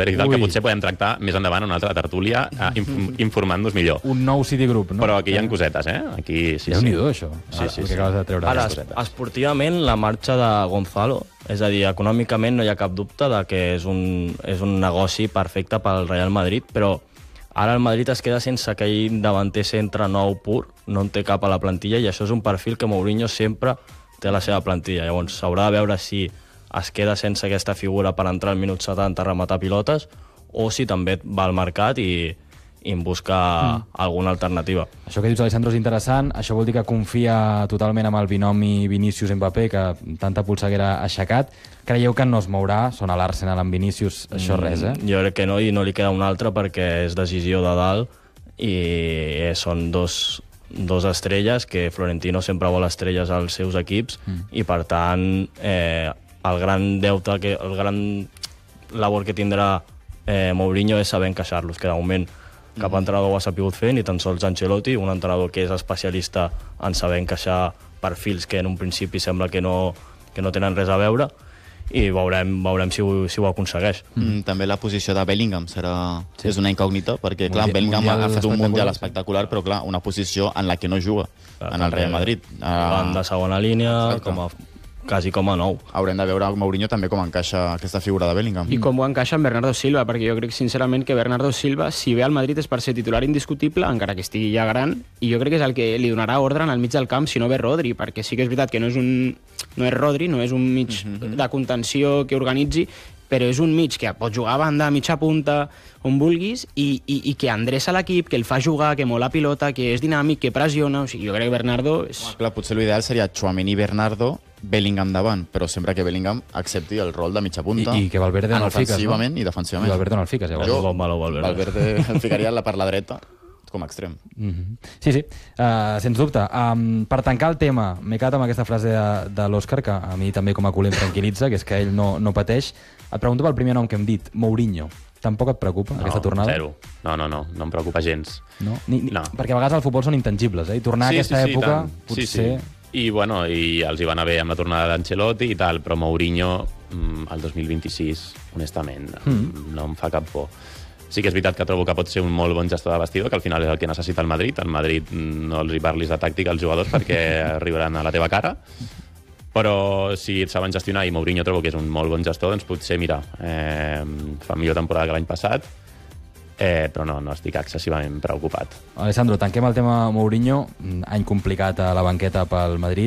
Goldberg i tal, que potser podem tractar més endavant una altra tertúlia informant-nos millor. Un nou Citigroup, no? Però aquí hi ha cosetes, Aquí sí. Déu-n'hi-do, això. Sí. El que acabes de treure. Ara, esportivament, la marxa de Gonzalo, és a dir, econòmicament no hi ha cap dubte de que és un negoci perfecte pel Real Madrid, però ara el Madrid es queda sense aquell davanter centre nou pur, no en té cap a la plantilla, i això és un perfil que Mourinho sempre té a la seva plantilla. Llavors s'haurà de veure si es queda sense aquesta figura per entrar al minut 70 a rematar pilotes, o si també va al mercat i en busca alguna alternativa. Això que dius, Alessandro, és interessant. Això vol dir que confia totalment amb el binomi Vinícius-Mbappé, que tanta polseguera ha aixecat. Creieu que no es mourà? Són a l'Arsenal amb Vinícius, això res, Jo crec que no, i no li queda un altre perquè és decisió de dalt i són dos estrelles, que Florentino sempre vol estrelles als seus equips, i per tant el gran deute, el gran labor que tindrà Mourinho és saber encaixar-los, que de moment cap entrenador ho ha sabut fer, ni tan sols Ancelotti, un entrenador que és especialista en saber encaixar perfils que en un principi sembla que no tenen res a veure, i veurem si ho aconsegueix. També la posició de Bellingham és una incògnita, perquè clar, Bellingham ha fet un mundial espectacular, però clar, una posició en la que no juga en el Real Madrid. Van de segona línia, quasi com a nou. Haurem de veure Mourinho també com encaixa aquesta figura de Bellingham. I com ho encaixa amb Bernardo Silva, perquè jo crec sincerament que Bernardo Silva, si ve al Madrid, és per ser titular indiscutible, encara que estigui ja gran, i jo crec que és el que li donarà ordre al mig del camp si no ve Rodri, perquè sí que és veritat que no és Rodri, no és un mig de contenció que organitzi, però és un mig que pot jugar a banda, a mitja punta, on vulguis, i que endreça l'equip, que el fa jugar, que mola pilota, que és dinàmic, que pressiona. O sigui, jo crec que Bernardo Clar, potser l'ideal seria Tchouaméni i Bernardo, Bellingham davant, però sempre que Bellingham accepti el rol de mitja punta. I que Valverde no el fiques, no? Ofensivament i defensivament. I Valverde no el fiques, llavors. Valverde el ficaria per la dreta com a extrem. Sí, sens dubte. Per tancar el tema, m'he quedat amb aquesta frase de l'Òscar, que a mi també com a culer em tranquil·litza, que és que ell no pateix. Et pregunto pel primer nom que hem dit, Mourinho. Tampoc et preocupa aquesta tornada? Zero. No em preocupa gens. No? Perquè a vegades al futbol són intangibles, i tornar a aquesta època potser... Sí. I els hi va anar bé amb la tornada d'Ancelotti i tal, però Mourinho el 2026, honestament, no em fa cap por. Sí que és veritat que trobo que pot ser un molt bon gestor de vestidor, que al final és el que necessita el Madrid. Al Madrid no els hi parlis de tàctica als jugadors perquè arribaran a la teva cara, però si et saben gestionar, i Mourinho trobo que és un molt bon gestor, doncs potser, mira, fa millor temporada que l'any passat, però no estic excessivament preocupat. Alessandro, tanquem el tema Mourinho. Any complicat a la banqueta pel Madrid.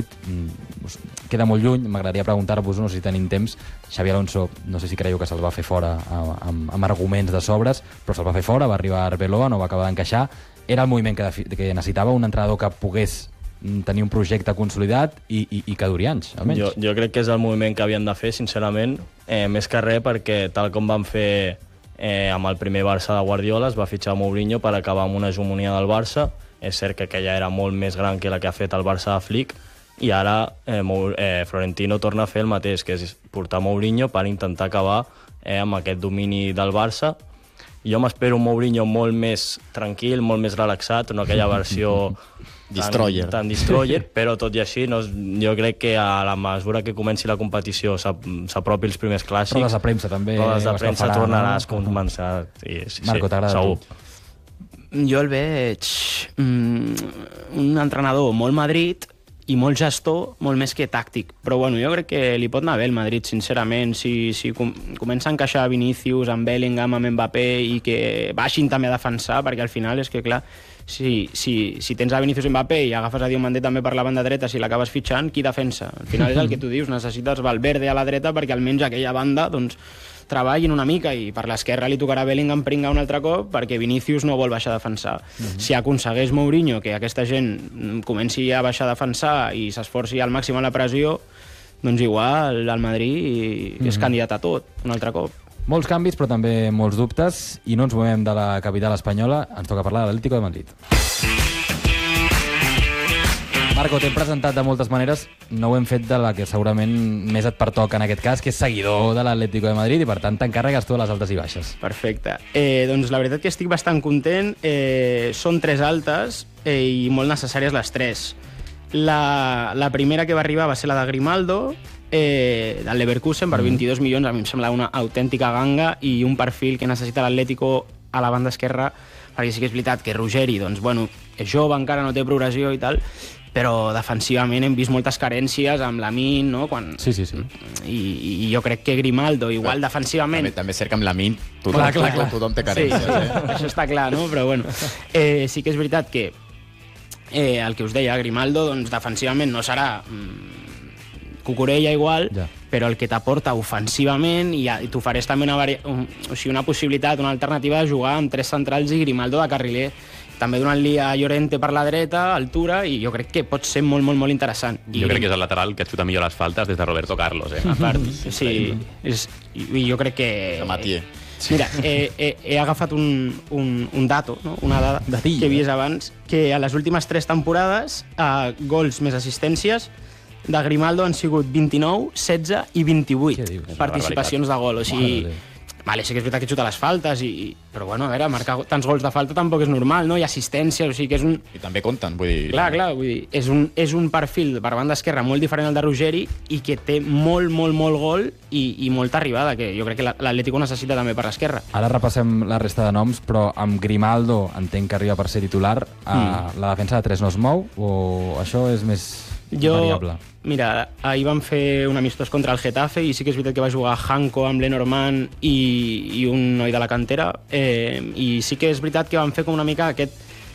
Queda molt lluny. M'agradaria preguntar-vos, no sé si tenim temps, Xabi Alonso, no sé si creieu que se'l va fer fora amb arguments de sobres, però se'l va fer fora, va arribar a Arbeloa, no va acabar d'encaixar. Era el moviment que necessitava un entrenador que pogués tenir un projecte consolidat i que duri anys, almenys. Jo crec que és el moviment que havien de fer, sincerament, més que res perquè, tal com van fer amb el primer Barça de Guardiola, es va fitxar Mourinho per acabar amb una hegemonia del Barça. És cert que aquella era molt més gran que la que ha fet el Barça de Flick, i ara Florentino torna a fer el mateix, que és portar Mourinho per intentar acabar amb aquest domini del Barça. Jo m'espero un Mourinho molt més tranquil, molt més relaxat, no aquella versió tan destroyer, però tot i així jo crec que a la mesura que comenci la competició s'apropi els primers clàssics, rodes de premsa també, rodes de premsa tornaràs a començar. Marco, t'agrada segur. Jo el veig un entrenador molt Madrid i molt gestor, molt més que tàctic. Però bueno, jo crec que li pot anar bé el Madrid, sincerament, si comença a encaixar Vinícius amb Bellingham, amb Mbappé, i que baixin també a defensar, perquè al final és que, clar, si tens a Vinícius i Mbappé i agafes a Diomandé també per la banda dreta, si l'acabes fitxant, qui defensa? Al final és el que tu dius, necessites Valverde a la dreta perquè almenys aquella banda treballin una mica, i per l'esquerra li tocarà Bellingham pringar un altre cop perquè Vinícius no vol baixar a defensar. Si aconsegueix Mourinho que aquesta gent comenci a baixar a defensar i s'esforci al màxim a la pressió, doncs igual el Madrid és candidat a tot, un altre cop. Molts canvis, però també molts dubtes, i no ens movem de la capital espanyola. Ens toca parlar de l'Atlético de Madrid. Marco, t'hem presentat de moltes maneres, no ho hem fet de la que segurament més et pertoca en aquest cas, que és seguidor de l'Atlético de Madrid, i per tant t'encarregues tu de les altes i baixes. Perfecte. Doncs la veritat que estic bastant content. Són 3 altes i molt necessàries les 3. La primera que va arribar va ser la de Grimaldo, del Leverkusen per 22 milions, a mi em sembla una autèntica ganga i un perfil que necessita l'Atlético a la banda esquerra, perquè sí que és veritat que Ruggeri, doncs, bueno, és jove, encara no té progressió i tal, però defensivament hem vist moltes carències amb Lamine, no? Sí. I jo crec que Grimaldo, igual defensivament... També és cert que amb Lamine tothom té carències. Sí, això està clar, no? Però bueno, sí que és veritat que el que us deia, Grimaldo, doncs defensivament no serà cucurella igual, però el que t'aporta ofensivament i t'ofereix també una possibilitat, una alternativa de jugar amb 3 centrals i Grimaldo de carriler, també donant-li a Llorente per la dreta, altura, i jo crec que pot ser molt, molt, molt interessant. Jo crec que és el lateral que xuta millor les faltes des de Roberto Carlos, A part, sí. I jo crec que... Mira, he agafat un dato, no? Una dada que he vist abans, que a les últimes 3 temporades, gols més assistències, de Grimaldo han sigut 29, 16 i 28 participacions de gol. O sigui, sí que és veritat que xuta les faltes, però bueno, a veure, marcar tants gols de falta tampoc és normal, no? I assistències, o sigui que és un... I també compten, vull dir... Clar, vull dir, és un perfil per banda esquerra molt diferent al de Ruggeri i que té molt gol i molta arribada, que jo crec que l'Atlético necessita també per l'esquerra. Ara repassem la resta de noms, però amb Grimaldo entenc que arriba per ser titular. La defensa de 3 no es mou o això és més variable? Mira, ahir vam fer un amistós contra el Getafe i sí que és veritat que va jugar Hanko amb Lenormand i un noi de la cantera, i sí que és veritat que van fer com una mica aquest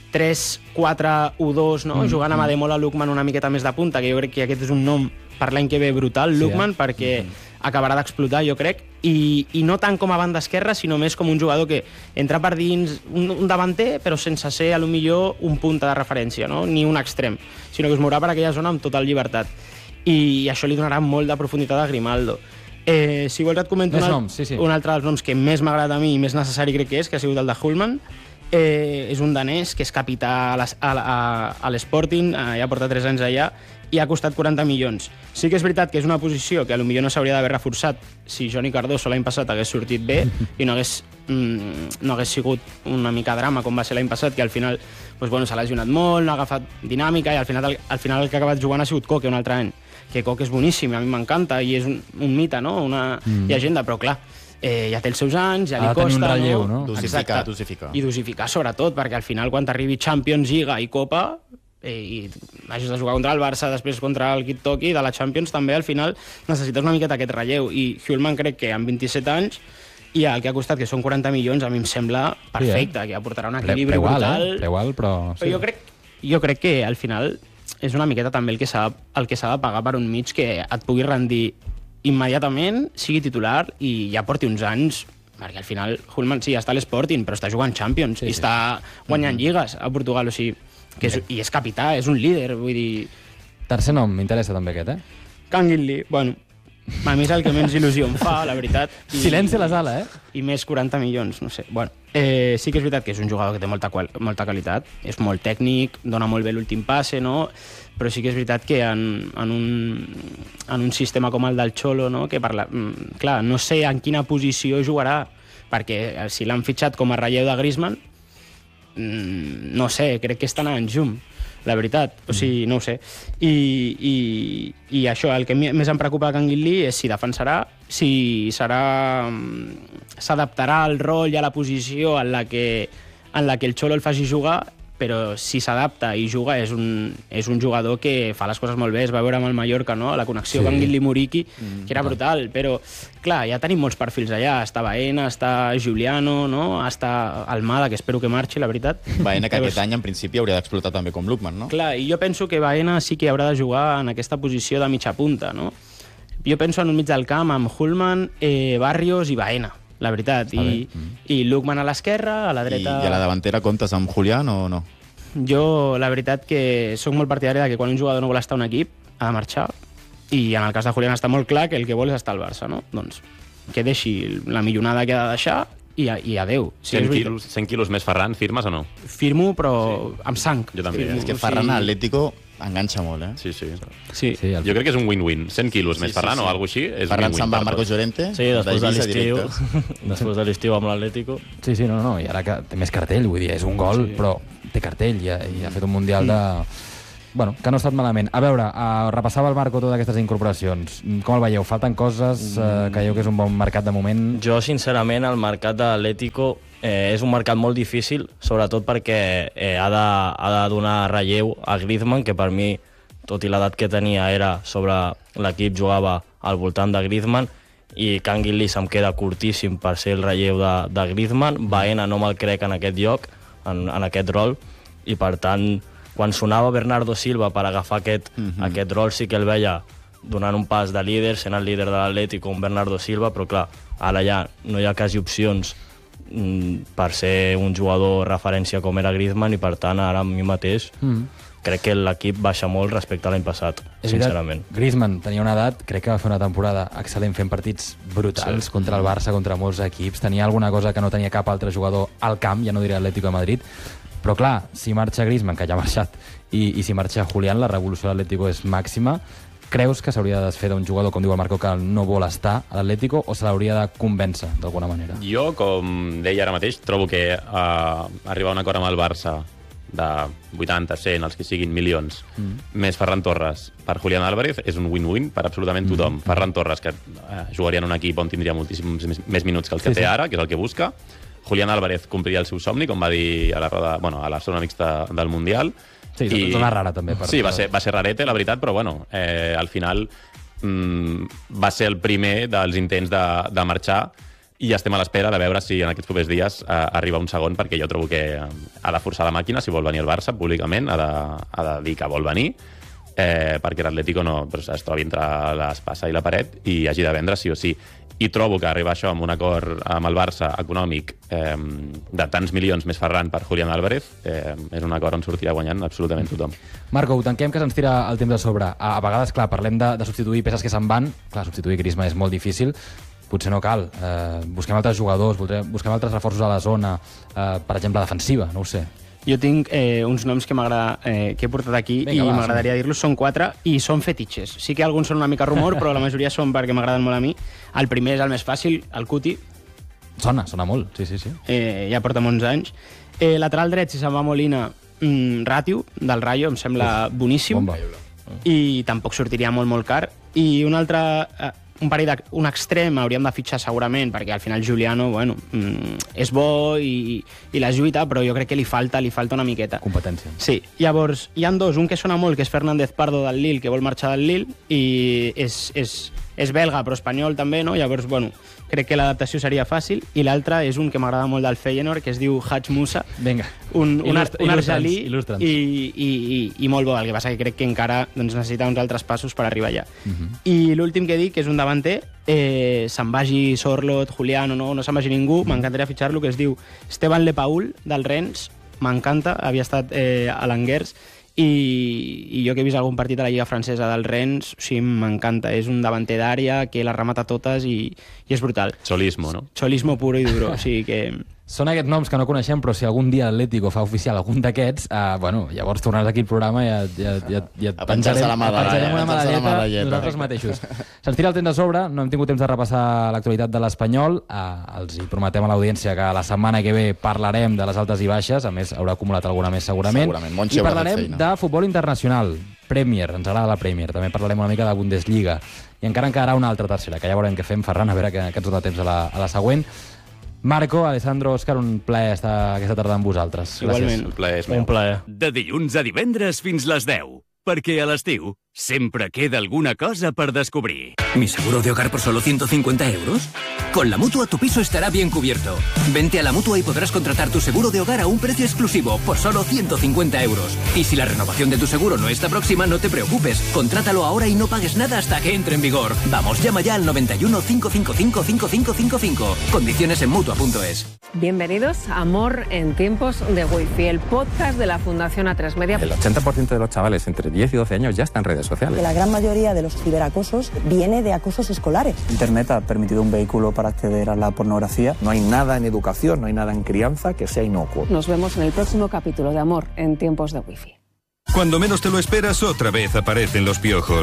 3-4-1-2, no? Jugant amb Ademola Lookman una miqueta més de punta, que jo crec que aquest és un nom per l'any que ve brutal, Lookman, perquè acabarà d'explotar, jo crec, i no tant com a banda esquerra, sinó més com un jugador que entra per dins, un davanter, però sense ser, a lo millor, un punta de referència, no? Ni un extrem, sinó que es mourà per aquella zona amb total llibertat. I això li donarà molt de profunditat a Grimaldo. Si vols et comento un altre dels noms que més m'agrada a mi i més necessari crec que ha sigut el de Hullman. És un danès que és capità a l'Sporting, ja porta 3 anys allà, i ha costat 40 milions. Sí que és veritat que és una posició que potser no s'hauria d'haver reforçat si Johnny Cardoso l'any passat hagués sortit bé i no hagués sigut una mica drama com va ser l'any passat, que al final s'ha lesionat molt, no ha agafat dinàmica i al final el que ha acabat jugant ha sigut Koke un altre any, que Koke és boníssim, a mi m'encanta i és un mite, no? Una llegenda, però clar, ja té els seus anys, ja li costa... un relleu, no? Dosificar. I dosificar, sobretot, perquè al final, quan t'arribi Champions, Lliga i Copa, i hagis de jugar contra el Barça, després contra el Toki de la Champions, també al final necessites una miqueta aquest relleu. I Hullman crec que amb 27 anys i el que ha costat, que són 40 milions, a mi em sembla perfecte, que aportarà un equilibri brutal. Igual, però... Jo crec que al final és una miqueta també el que s'ha de pagar per un mig que et pugui rendir immediatament, sigui titular i ja porti uns anys, perquè al final Hullman sí, està a l'Sporting, però està jugant Champions i està guanyant lligues a Portugal, o sigui, i és capità, és un líder, vull dir... Tercer nom, m'interessa també aquest, Kangin-Lee, bueno, a mi és el que menys il·lusió em fa, la veritat. Silenci a la sala, I més 40 milions, no sé. Bueno, sí que és veritat que és un jugador que té molta qualitat, és molt tècnic, dona molt bé l'últim passe, no? Però sí que és veritat que en un sistema com el del Xolo, no? Que clar, no sé en quina posició jugarà, perquè si l'han fitxat com a relleu de Griezmann, no sé, crec que està anant llum, la veritat, o sigui, no ho sé. I això, el que més em preocupa de Kangin-Lee és si defensarà, si s'adaptarà al rol i a la posició en la que el Xolo el faci jugar, però si s'adapta i juga és un jugador que fa les coses molt bé. Es va veure amb el Mallorca, no? La connexió Kangin-Lee-Muriqui, que era brutal, però clar, ja tenim molts perfils allà. Està Baena, està Giuliano, no? Està Almada, que espero que marxi, la veritat. Baena, que aquest any en principi hauria d'explotar també com Lookman, no? Clar, i jo penso que Baena sí que haurà de jugar en aquesta posició de mitja punta, no? Jo penso en un mig del camp amb Hullman, Barrios i Baena, la veritat, i Lookman a l'esquerra, a la dreta... I a la davantera comptes amb Julián o no? Jo, la veritat, que sóc molt partidari que quan un jugador no vol estar a un equip ha de marxar, i en el cas de Julián està molt clar que el que vol és estar al Barça, no? Doncs que deixi la millonada que ha de deixar i adeu. 100 quilos més Ferran, firmes o no? Firmo, però amb sang. Jo també. És que Ferran a L'Atlético enganxa molt, Sí. Jo crec que és un win-win. 100 quilos més Ferran o alguna cosa així és Ferran un se'n win-win. va a Marcos Llorente. Sí, després de l'estiu amb l'Atlético. Sí, no, i ara que té més cartell, vull dir, és un gol, però té cartell i ha fet un Mundial bueno, que no ha estat malament. A veure, repassava el Marco totes aquestes incorporacions. Com el veieu? Falten coses? Creieu que és un bon mercat de moment? Jo, sincerament, el mercat de l'Atlético és un mercat molt difícil, sobretot perquè ha de donar relleu a Griezmann, que per mi, tot i l'edat que tenia, era sobre l'equip, jugava al voltant de Griezmann, i Canguilí se'm queda curtíssim per ser el relleu de Griezmann. Baena no me'l crec en aquest lloc, en aquest rol, i per tant, quan sonava Bernardo Silva per agafar aquest rol, sí que el veia donant un pas de líder, sent el líder de l'Atlético, un Bernardo Silva, però clar, ara ja no hi ha quasi opcions per ser un jugador referència com era Griezmann, i per tant ara a mi mateix crec que l'equip baixa molt respecte a l'any passat, sincerament. Griezmann tenia una edat, crec que va fer una temporada excel·lent fent partits brutals contra el Barça, contra molts equips, tenia alguna cosa que no tenia cap altre jugador al camp, ja no diré Atlético de Madrid, però clar, si marxa Griezmann, que ja ha marxat, i si marxa Julián, la revolució de l'Atlético és màxima. Creus que s'hauria de desfer d'un jugador, com diu el Marco, que no vol estar a l'Atlético, o se l'hauria de convèncer d'alguna manera? Jo, com deia ara mateix, trobo que arribar a un acord amb el Barça de 80, 100, els que siguin milions, més Ferran Torres per Julián Álvarez, és un win-win per absolutament tothom. Ferran Torres, que jugaria en un equip on tindria moltíssims més minuts que els que té ara, que és el que busca. Julián Álvarez compliria el seu somni, com va dir a la roda, bueno, a la zona mixta del Mundial. Sí, és una rara també. Sí, va ser rarete, la veritat, però bueno, al final va ser el primer dels intents de marxar, i estem a l'espera de veure si en aquests propers dies arriba un segon, perquè jo trobo que ha de forçar la màquina si vol venir al Barça públicament, ha de dir que vol venir, perquè l'Atlético no es trobi entre l'espasa i la paret i hagi de vendre sí o sí. I trobo que arribar això amb un acord amb el Barça econòmic de tants milions més Ferran per Julián Álvarez és un acord on sortirà guanyant absolutament tothom. Marco, ho tanquem, que se'ns tira el temps de sobre. A vegades, clar, parlem de substituir peces que se'n van. Clar, substituir Griezmann és molt difícil. Potser no cal. Busquem altres jugadors, busquem altres reforços a la zona, per exemple, defensiva, no ho sé. Jo tinc uns noms que he portat aquí. Vinga, i m'agradaria dir-los. Són 4 i són fetitxes. Sí que alguns són una mica rumor, però la majoria són perquè m'agraden molt a mi. El primer és el més fàcil, el Cuti. Sona molt, sí. Ja porta molts anys. Lateral dret, si se'n va Molina, Ràtiu, del Rayo, em sembla boníssim. Bomba. I tampoc sortiria molt car. I un altre... un extrem hauríem de fitxar segurament, perquè al final Giuliano, bueno, és bo i la lluita, però jo crec que li falta una miqueta. Competència. Sí. Llavors, hi ha dos. Un que sona molt, que és Fernández Pardo del Lille, que vol marxar del Lille, i és belga, però espanyol també, no? Llavors, bueno, crec que l'adaptació seria fàcil. I l'altre és un que m'agrada molt del Feyenoord, que es diu Hadj Moussa. Vinga. Un argelí il·lustra'ns. I molt bo. El que passa que crec que encara necessita uns altres passos per arribar allà. I l'últim que dic, que és un davanter, se'n vagi Sorloth, Julián, no se'n vagi ningú, m'encantaria fitxar-lo, que es diu Esteban Lepaul, del Rennes. M'encanta, havia estat a l'Angers, i jo que he vist algun partit a la Lliga Francesa del Rennes, sí, m'encanta. És un davanter d'àrea que la remata totes i és brutal. Cholismo, no? Cholismo puro i duro, o sigui que... Són aquests noms que no coneixem, però si algun dia l'Atlético fa oficial algun d'aquests, bueno, llavors tornaràs aquí al programa i et penjarem una medalleta nosaltres mateixos. Se'ns tira el temps de sobre, no hem tingut temps de repassar l'actualitat de l'Espanyol. Els hi prometem a l'audiència que la setmana que ve parlarem de les altes i baixes, a més haurà acumulat alguna més segurament. I parlarem de futbol internacional. Premier, ens agrada la Premier. També parlarem una mica de Bundesliga. I encara en quedarà una altra tercera, que ja veurem què fem, Ferran, a veure que ens dona temps a la següent. Marco, Alessandro, Òscar, un plaer estar aquesta tarda amb vosaltres. Igualment. El plaer és meu. Un plaer. De dilluns a divendres fins les 10. Perquè a l'estiu siempre queda alguna cosa per descobrir. ¿Mi seguro de hogar por solo 150 euros? Con la Mutua tu piso estará bien cubierto. Vente a la Mutua y podrás contratar tu seguro de hogar a un precio exclusivo por solo 150 euros. Y si la renovación de tu seguro no está próxima, no te preocupes. Contrátalo ahora y no pagues nada hasta que entre en vigor. Vamos, llama ya al 91 555 5555. Condiciones en Mutua.es. Bienvenidos a Amor en tiempos de Wi-Fi, el podcast de la Fundación A3 Media. El 80% de los chavales entre 10 y 12 años ya están en redes sociales. Que la gran mayoría de los ciberacosos viene de acosos escolares. Internet ha permitido un vehículo para acceder a la pornografía. No hay nada en educación, no hay nada en crianza que sea inocuo. Nos vemos en el próximo capítulo de Amor en tiempos de Wi-Fi. Cuando menos te lo esperas, otra vez aparecen los piojos.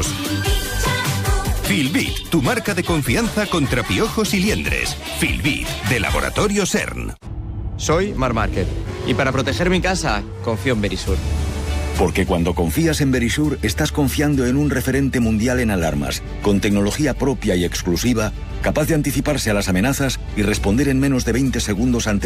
Filbit, tu marca de confianza contra piojos y liendres. Filbit, de Laboratorio CERN. Soy Marc Márquez y para proteger mi casa confío en Verisur. Porque cuando confías en Verisure, estás confiando en un referente mundial en alarmas, con tecnología propia y exclusiva, capaz de anticiparse a las amenazas y responder en menos de 20 segundos ante